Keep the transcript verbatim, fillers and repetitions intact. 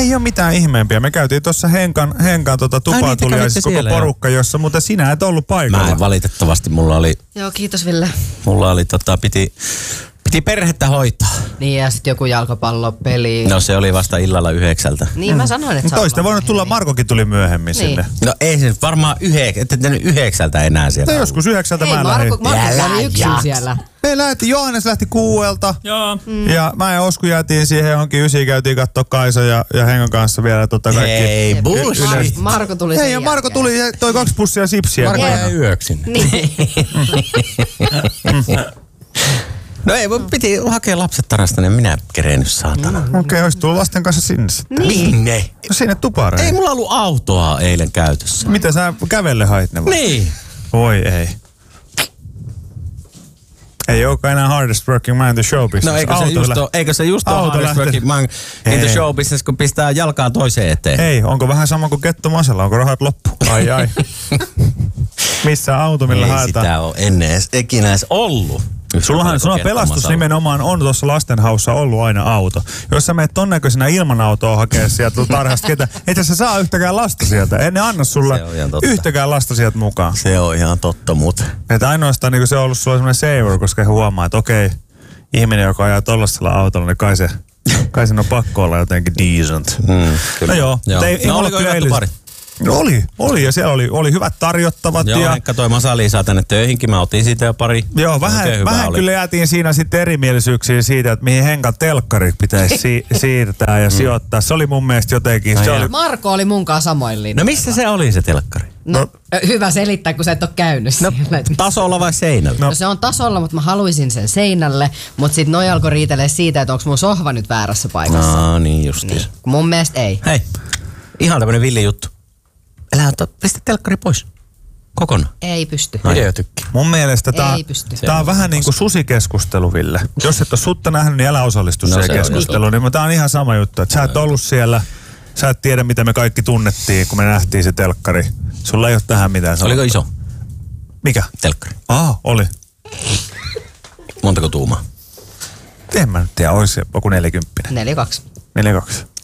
Ei ole mitään ihmeempiä. Me käytiin tuossa Henkan, Henkan tota, tupatuliaisissa koko porukka, jo. Jossa, mutta sinä et ollut paikalla. Mä en valitettavasti, mulla oli... Joo, kiitos Ville. Mulla oli tota, piti... Piti perhettä hoitaa. Niin ja sitten joku jalkapallopeli. No se oli vasta illalla yhdeksältä. Niin mm. mä sanoin, että toista voinut tulla, Markokin tuli myöhemmin niin. sinne. No ei se varmaan yhek, ette tehnyt yhdeksältä enää siellä. No joskus yhdeksältä ei, mä Marko, lähdin. Marko oli yksin siellä. Me lähti, Johannes lähti kuuelta. Joo. Mm. Ja mä ja Osku jäätiin siihen johonkin ysiin, käytiin katsoa Kaisa ja, ja Henkan kanssa vielä tota kaikki. Ei, bullshit. Mar- Marko tuli Ei, Marko tuli ja toi kaksi pussia sipsiä. Marko jäi yöksi. Niin. No ei, piti hakea lapset tarasta, niin minä kerennyt saatana. Mm. Okei, okay, olisi tullut lasten kanssa sinne. Niin. Minne? No sinne tupareen. Ei mulla ollut autoa eilen käytössä. Mitä sä kävelle hait ne vai? Niin. Voi ei. Ei olekaan enää hardest working man in the show business. No eikö se Auto just lä- ole, eikö se just ole hardest lähtee. working man in the show business, kun pistää jalkaa toiseen eteen? Ei, onko vähän sama kuin Ketto Masella? Onko rahat loppu? Ai ai. Missä auto, millä ei haetaan? sitä ole ennen edes, ikinä edes ollut. Sullahan sulla pelastus nimenomaan on tuossa lastenhaussa ollut aina auto. Jos sä menet ton näköisenä ilman autoa hakea sieltä tarhasta ketä, et sä saa yhtäkään lasta sieltä. En ne anna sulle yhtäkään lasta sieltä mukaan. Se on ihan totta, mutta... Että ainoastaan niin se on ollut sulla semmoinen saver, koska he huomaa, että okei, ihminen, joka ajaa tollasella autolla, niin kai se, kai sen on pakko olla jotenkin decent. Mm, no joo. joo. Ei, ei no oliko hyvä tupari? No oli, oli ja siellä oli, oli hyvät tarjottavat. Joo, ja... Henkka toi Masa-Liisaa tänne töihinkin, mä otin siitä jo pari. Joo, vähän, vähän kyllä jäätiin siinä sitten erimielisyyksiä siitä, että mihin Henkan telkkari pitäisi si- siirtää ja mm. sijoittaa. Se oli mun mielestä jotenkin... No se oli... Marko oli munkaan samoin linjalla. No missä se oli se telkkari? No, no hyvä selittää, kun sä et ole käynyt no, siellä. Tasolla vai seinällä? No. no se on tasolla, mutta mä haluaisin sen seinälle. Mutta sit noi alkoi riitelee siitä, että onko mun sohva nyt väärässä paikassa. No niin justiin. Niin. Mun mielestä ei. Hei, ihan tämmönen villi juttu. Älä ota, pistä telkkari pois. Kokonaan. Ei pysty. Videotykki. Mun mielestä tää, tää on vähän niin kuin susikeskustelu, Ville. Jos et ole sutta nähnyt, niin älä osallistu no, siihen se keskusteluun. Niin tää on ihan sama juttu, että sä et ollut siellä, sä et tiedä mitä me kaikki tunnettiin, kun me nähtiin se telkkari. Sulla ei ole tähän mitään sanottua. Oliko iso? Mikä? Telkkari. Aa, oli. Montako tuumaa? En mä nyt tiedä, olisi joku neljäkymppinen. Neljä kaksi. Neljä kaksi.